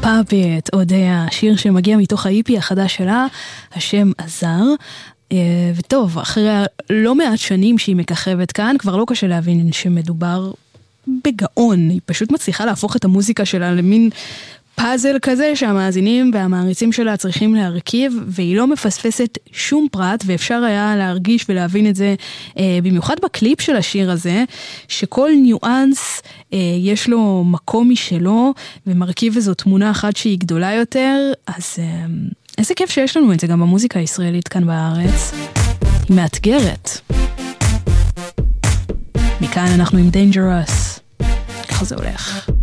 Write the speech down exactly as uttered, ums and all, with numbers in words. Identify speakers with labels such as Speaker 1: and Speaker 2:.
Speaker 1: פאפט, עוד השיר שמגיע מתוך האיפי החדש שלה, השם עזר. וטוב, אחרי לא מעט שנים שהיא מככבת כאן, כבר לא קשה להבין שמדובר בגאון. היא פשוט מצליחה להפוך את המוזיקה שלה למין פאזל כזה שהמאזינים והמעריצים שלה צריכים להרכיב, והיא לא מפספסת שום פרט, ואפשר היה להרגיש ולהבין את זה אה, במיוחד בקליפ של השיר הזה, שכל ניואנס אה, יש לו מקום משלו, ומרכיב איזו תמונה אחת שהיא גדולה יותר, אז אה, איזה כיף שיש לנו את זה גם במוזיקה הישראלית כאן בארץ. היא מאתגרת. מכאן אנחנו עם Dangerous. ככה זה הולך.